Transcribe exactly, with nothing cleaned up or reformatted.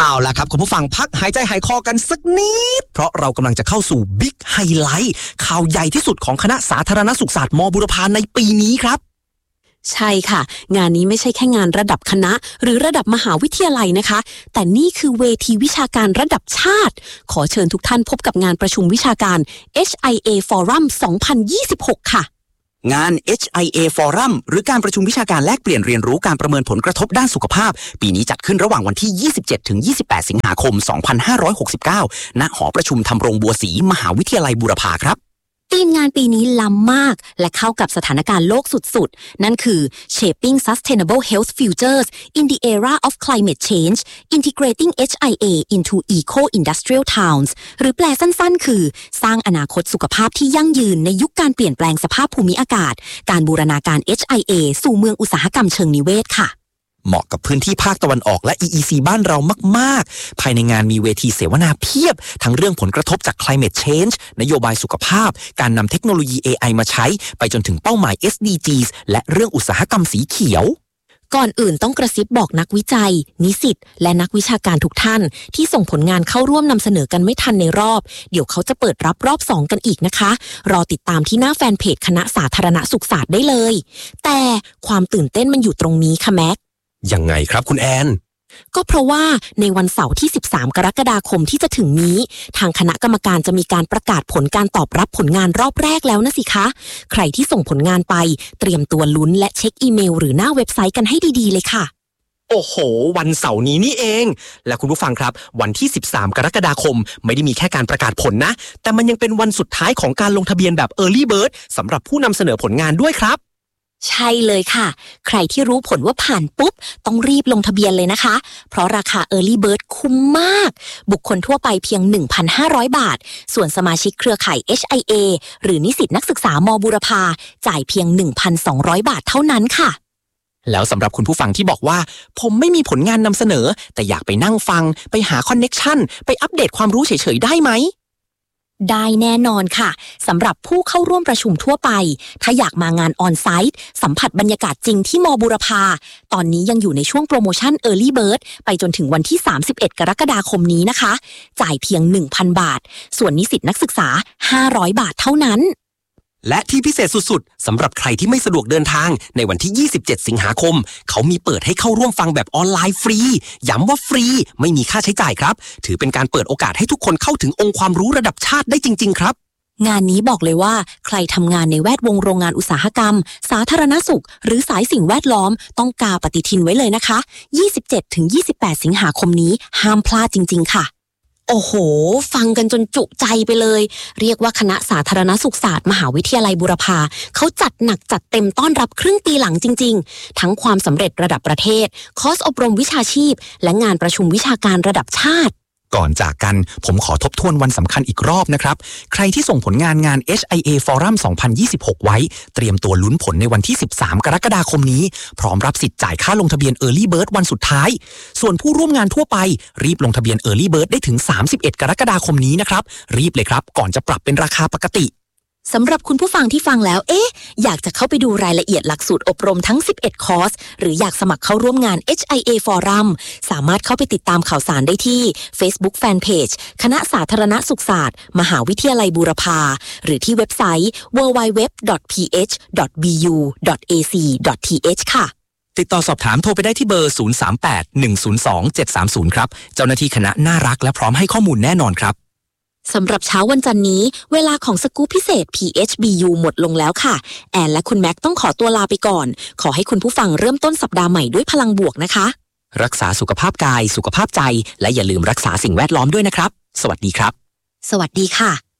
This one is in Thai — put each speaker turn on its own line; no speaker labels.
เอาล่ะครับคุณผู้ฟังพักหายใจหายคอกันสักนิดเพราะเรากำลังจะเข้าสู่บิ๊กไฮไลท์ข่าวใหญ่ที่สุดของคณะสาธารณสุขศาสตร์มบุรพาในปีนี้ครับ
ใช่ค่ะงานนี้ไม่ใช่แค่งานระดับคณะหรือระดับมหาวิทยาลัยนะคะแต่นี่คือเวทีวิชาการระดับชาติขอเชิญทุกท่านพบกับงานประชุมวิชาการ เอช ไอ เอ Forum สองพันยี่สิบหกค่ะ
งาน เอช ไอ เอ Forum หรือการประชุมวิชาการแลกเปลี่ยนเรียนรู้การประเมินผลกระทบด้านสุขภาพปีนี้จัดขึ้นระหว่างวันที่ ยี่สิบเจ็ดถึงยี่สิบแปด สิงหาคม สองพันห้าร้อยหกสิบเก้า ณ หอประชุมธำรงบัวศรีมหาวิทยาลัยบูรพาครับ
ธีมงานปีนี้ล้ำมากและเข้ากับสถานการณ์โลกสุดๆนั่นคือ Shaping Sustainable Health Futures in the Era of Climate Change Integrating เอช ไอ เอ into Eco-Industrial Towns หรือแปลสั้นๆคือสร้างอนาคตสุขภาพที่ยั่งยืนในยุคการเปลี่ยนแปลงสภาพภูมิอากาศการบูรณาการ เอช ไอ เอ สู่เมืองอุตสาหกรรมเชิงนิเวศค่ะ
เหมาะกับพื้นที่ภาคตะวันออกและ อี อี ซี บ้านเรามากๆภายในงานมีเวทีเสวนาเพียบทั้งเรื่องผลกระทบจาก climate change นโยบายสุขภาพการนำเทคโนโลยี เอ ไอ มาใช้ไปจนถึงเป้าหมาย เอส ดี จี และเรื่องอุตสาหกรรมสีเขียว
ก่อนอื่นต้องกระซิบบอกนักวิจัยนิสิตและนักวิชาการทุกท่านที่ส่งผลงานเข้าร่วมนำเสนอกันไม่ทันในรอบเดี๋ยวเขาจะเปิดรับรอบสองกันอีกนะคะรอติดตามที่หน้าแฟนเพจคณะสาธารณสุขศาสตร์ได้เลยแต่ความตื่นเต้นมันอยู่ตรงนี้ค่ะแม็ก
ยังไงครับคุณแอน
ก็เพราะว่าในวันเสาร์ที่สิบสามกรกฎาคมที่จะถึงนี้ทางคณะกรรมการจะมีการประกาศผลการตอบรับผลงานรอบแรกแล้วนะสิคะใครที่ส่งผลงานไปเตรียมตัวลุ้นและเช็คอีเมลหรือหน้าเว็บไซต์กันให้ดีๆเลยค่ะ
โอ้โหวันเสาร์นี้นี่เองและคุณผู้ฟังครับวันที่สิบสามกรกฎาคมไม่ได้มีแค่การประกาศผลนะแต่มันยังเป็นวันสุดท้ายของการลงทะเบียนแบบ Early Bird สำหรับผู้นำเสนอผลงานด้วยครับ
ใช่เลยค่ะใครที่รู้ผลว่าผ่านปุ๊บต้องรีบลงทะเบียนเลยนะคะเพราะราคา Early Bird คุ้มมากบุคคลทั่วไปเพียง หนึ่งพันห้าร้อย บาทส่วนสมาชิกเครือข่าย เอช ไอ เอ หรือนิสิตนักศึกษามบูรพาจ่ายเพียง หนึ่งพันสองร้อย บาทเท่านั้นค่ะ
แล้วสำหรับคุณผู้ฟังที่บอกว่าผมไม่มีผลงานนำเสนอแต่อยากไปนั่งฟังไปหาคอนเน็กชันไปอัปเดตความรู้เฉยๆได้ไหม
ได้แน่นอนค่ะสำหรับผู้เข้าร่วมประชุมทั่วไปถ้าอยากมางานออนไซต์สัมผัสบรรยากาศจริงที่มบูรพาตอนนี้ยังอยู่ในช่วงโปรโมชั่น Early Bird ไปจนถึงวันที่สามสิบเอ็ดกรกฎาคมนี้นะคะจ่ายเพียง หนึ่งพัน บาทส่วนนิสิตนักศึกษาห้าร้อยบาทเท่านั้น
และที่พิเศษสุดๆสำหรับใครที่ไม่สะดวกเดินทางในวันที่ยี่สิบเจ็ดสิงหาคมเขามีเปิดให้เข้าร่วมฟังแบบออนไลน์ฟรีย้ำว่าฟรีไม่มีค่าใช้จ่ายครับถือเป็นการเปิดโอกาสให้ทุกคนเข้าถึงองค์ความรู้ระดับชาติได้จริงๆครับ
งานนี้บอกเลยว่าใครทำงานในแวดวงโรงงานอุตสาหกรรมสาธารณสุขหรือสายสิ่งแวดล้อมต้องกาปฏิทินไว้เลยนะคะ ยี่สิบเจ็ดถึงยี่สิบแปด สิงหาคมนี้ห้ามพลาดจริงๆค่ะโอ้โหฟังกันจนจุใจไปเลยเรียกว่าคณะสาธารณสุขศาสตร์มหาวิทยาลัยบูรพาเขาจัดหนักจัดเต็มต้อนรับครึ่งปีหลังจริงๆทั้งความสำเร็จระดับประเทศคอร์สอบรมวิชาชีพและงานประชุมวิชาการระดับชาติ
ก่อนจากกันผมขอทบทวนวันสำคัญอีกรอบนะครับใครที่ส่งผลงานงาน เอช ไอ เอ Forum สองพันยี่สิบหกไว้เตรียมตัวลุ้นผลในวันที่สิบสามกรกฎาคมนี้พร้อมรับสิทธิ์จ่ายค่าลงทะเบียน Early Bird วันสุดท้ายส่วนผู้ร่วมงานทั่วไปรีบลงทะเบียน Early Bird ได้ถึงสามสิบเอ็ดกรกฎาคมนี้นะครับรีบเลยครับก่อนจะปรับเป็นราคาปกติ
สำหรับคุณผู้ฟังที่ฟังแล้วเอ๊ะอยากจะเข้าไปดูรายละเอียดหลักสูตรอบรมทั้งสิบเอ็ดคอร์สหรืออยากสมัครเข้าร่วมงาน เอช ไอ เอ Forum สามารถเข้าไปติดตามข่าวสารได้ที่ Facebook Fanpage คณะสาธารณสุขศาสตร์มหาวิทยาลัยบูรพาหรือที่เว็บไซต์ ดับเบิลยู ดับเบิลยู ดับเบิลยู ดอท พี เอช ดอท บี ยู ดอท เอ ซี ดอท ที เอช ค่ะ
ติดต่อสอบถามโทรไปได้ที่เบอร์ ศูนย์ สาม แปด หนึ่ง ศูนย์ สอง เจ็ด สาม ศูนย์ครับเจ้าหน้าที่คณะน่ารักและพร้อมให้ข้อมูลแน่นอนครับ
สำหรับเช้าวันจันทร์นี้เวลาของสกู๊ปพิเศษ พี เอช บี ยู หมดลงแล้วค่ะแอนและคุณแม็กต้องขอตัวลาไปก่อนขอให้คุณผู้ฟังเริ่มต้นสัปดาห์ใหม่ด้วยพลังบวกนะคะ
รักษาสุขภาพกายสุขภาพใจและอย่าลืมรักษาสิ่งแวดล้อมด้วยนะครับสวัสดีครับ
สวัสดีค่ะ